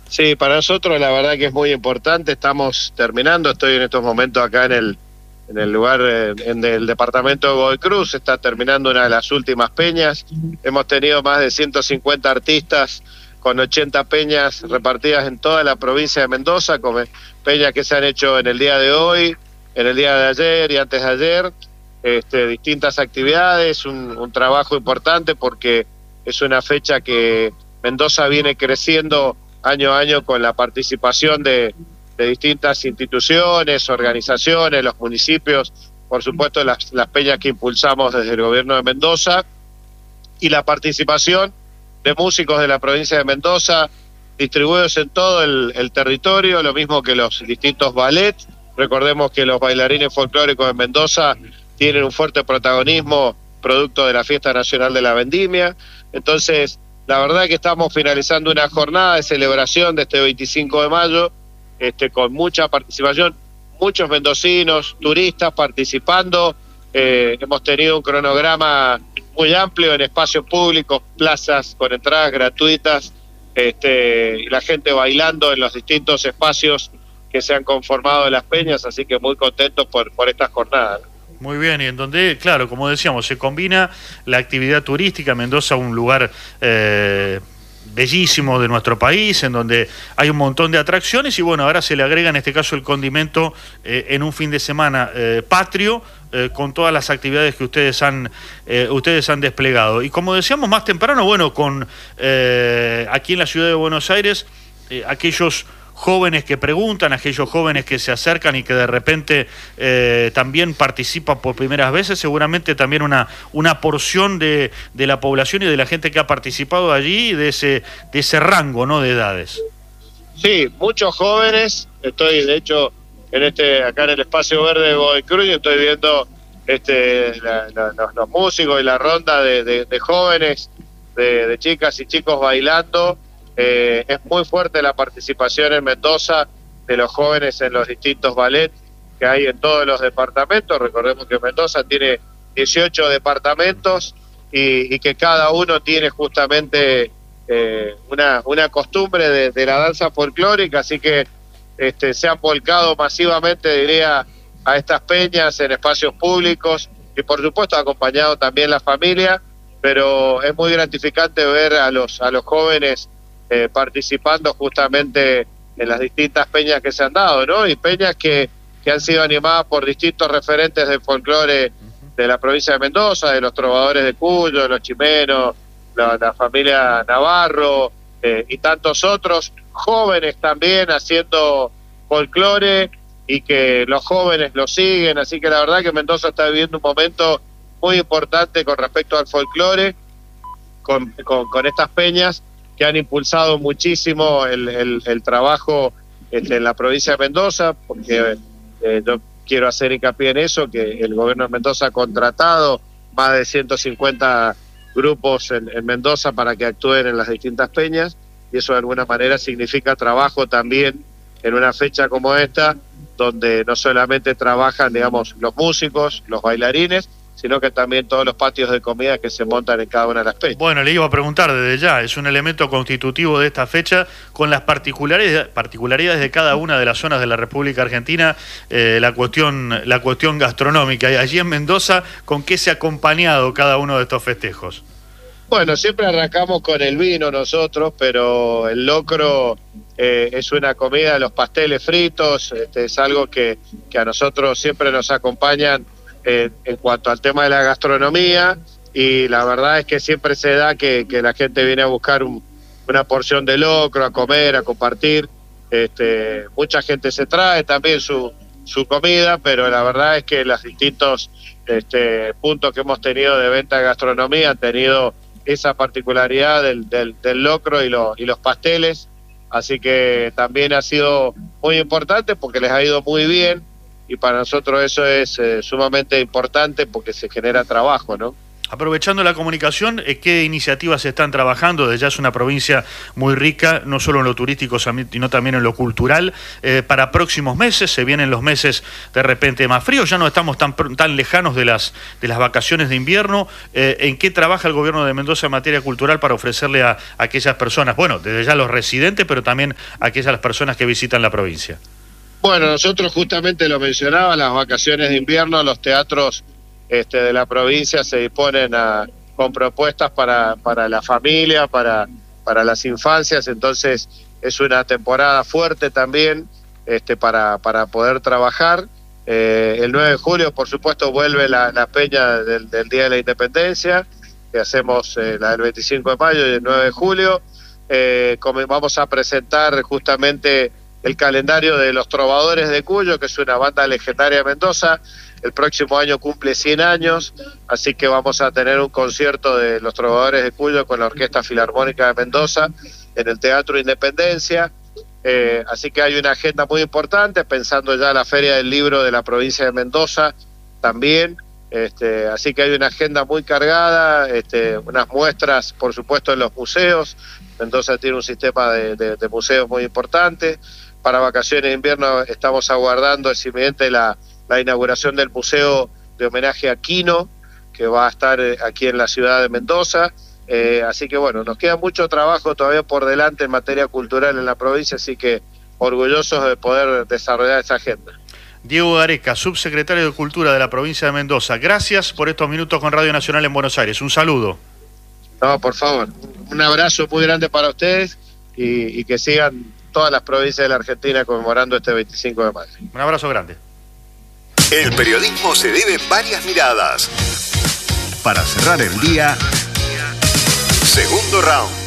Sí, para nosotros la verdad que es muy importante. Estamos terminando, estoy en estos momentos acá en el lugar, en el departamento de Godoy Cruz, está terminando una de las últimas peñas. Hemos tenido más de 150 artistas con 80 peñas repartidas en toda la provincia de Mendoza, con peñas que se han hecho en el día de hoy, en el día de ayer y antes de ayer, distintas actividades, un trabajo importante porque es una fecha que Mendoza viene creciendo año a año con la participación de distintas instituciones, organizaciones, los municipios, por supuesto las peñas que impulsamos desde el gobierno de Mendoza, y la participación de músicos de la provincia de Mendoza distribuidos en todo el territorio, lo mismo que los distintos ballets. Recordemos que los bailarines folclóricos de Mendoza tienen un fuerte protagonismo producto de la Fiesta Nacional de la Vendimia. Entonces, la verdad que estamos finalizando una jornada de celebración de este 25 de mayo, con mucha participación, muchos mendocinos, turistas participando. Hemos tenido un cronograma muy amplio en espacios públicos, plazas con entradas gratuitas, y la gente bailando en los distintos espacios que se han conformado en las peñas, así que muy contentos por estas jornadas. Muy bien, y en donde, claro, como decíamos, se combina la actividad turística. Mendoza, un lugar bellísimo de nuestro país, en donde hay un montón de atracciones, y bueno, ahora se le agrega en este caso el condimento en un fin de semana patrio, con todas las actividades que ustedes han desplegado. Y como decíamos más temprano, bueno, con aquí en la ciudad de Buenos Aires, aquellos jóvenes que preguntan, aquellos jóvenes que se acercan y que de repente también participan por primeras veces, seguramente también una porción de la población y de la gente que ha participado allí, de ese rango, ¿no?, de edades. Sí, muchos jóvenes. Estoy, de hecho, acá en el espacio verde de Godoy Cruz, y estoy viendo los músicos y la ronda de jóvenes, de chicas y chicos bailando. Es muy fuerte la participación en Mendoza de los jóvenes en los distintos ballets que hay en todos los departamentos. Recordemos que Mendoza tiene 18 departamentos y que cada uno tiene justamente una costumbre de la danza folclórica, así que se han volcado masivamente, diría, a estas peñas en espacios públicos, y por supuesto acompañado también la familia, pero es muy gratificante ver a los jóvenes participando justamente en las distintas peñas que se han dado, ¿no? Y peñas que han sido animadas por distintos referentes del folclore de la provincia de Mendoza, de los trovadores de Cuyo, de los chimenos, la familia Navarro, y tantos otros jóvenes también haciendo folclore, y que los jóvenes lo siguen. Así que la verdad que Mendoza está viviendo un momento muy importante con respecto al folclore, con estas peñas que han impulsado muchísimo el trabajo en la provincia de Mendoza, porque yo quiero hacer hincapié en eso, que el gobierno de Mendoza ha contratado más de 150 grupos en Mendoza para que actúen en las distintas peñas, y eso de alguna manera significa trabajo también en una fecha como esta, donde no solamente trabajan, digamos, los músicos, los bailarines, sino que también todos los patios de comida que se montan en cada una de las peñas. Bueno, le iba a preguntar desde ya, es un elemento constitutivo de esta fecha, con las particularidades de cada una de las zonas de la República Argentina, la cuestión gastronómica. Y allí en Mendoza, ¿con qué se ha acompañado cada uno de estos festejos? Bueno, siempre arrancamos con el vino nosotros, pero el locro es una comida, los pasteles fritos, es algo que a nosotros siempre nos acompañan en cuanto al tema de la gastronomía, y la verdad es que siempre se da que la gente viene a buscar una porción de locro, a comer, a compartir. Mucha gente se trae también su comida, pero la verdad es que los distintos puntos que hemos tenido de venta de gastronomía han tenido esa particularidad del locro y los pasteles, así que también ha sido muy importante porque les ha ido muy bien, y para nosotros eso es sumamente importante porque se genera trabajo, ¿no? Aprovechando la comunicación, ¿qué iniciativas se están trabajando? Desde ya es una provincia muy rica, no solo en lo turístico, sino también en lo cultural. Para próximos meses, se vienen los meses de repente más fríos, ya no estamos tan lejanos de las vacaciones de invierno. ¿En qué trabaja el gobierno de Mendoza en materia cultural para ofrecerle a aquellas personas, bueno, desde ya los residentes, pero también a aquellas personas que visitan la provincia? Bueno, nosotros justamente lo mencionaba, las vacaciones de invierno, los teatros de la provincia se disponen con propuestas para la familia, para las infancias, entonces es una temporada fuerte también para poder trabajar. El 9 de julio, por supuesto, vuelve la peña del Día de la Independencia, que hacemos la del 25 de mayo y el 9 de julio. Vamos a presentar justamente el calendario de los Trovadores de Cuyo, que es una banda legendaria de Mendoza. El próximo año cumple 100 años, así que vamos a tener un concierto de los Trovadores de Cuyo con la Orquesta Filarmónica de Mendoza en el Teatro Independencia. Así que hay una agenda muy importante, pensando ya en la Feria del Libro de la provincia de Mendoza también. Así que hay una agenda muy cargada, unas muestras, por supuesto, en los museos. Mendoza tiene un sistema de museos muy importante. Para vacaciones de invierno estamos aguardando eximidente la inauguración del Museo de Homenaje a Quino, que va a estar aquí en la ciudad de Mendoza. Así que bueno, nos queda mucho trabajo todavía por delante en materia cultural en la provincia, así que orgullosos de poder desarrollar esa agenda. Diego Gareca, subsecretario de Cultura de la provincia de Mendoza, gracias por estos minutos con Radio Nacional en Buenos Aires. Un saludo. No, por favor. Un abrazo muy grande para ustedes y que sigan todas las provincias de la Argentina conmemorando este 25 de mayo. Un abrazo grande. El periodismo se debe varias miradas. Para cerrar el día, segundo round.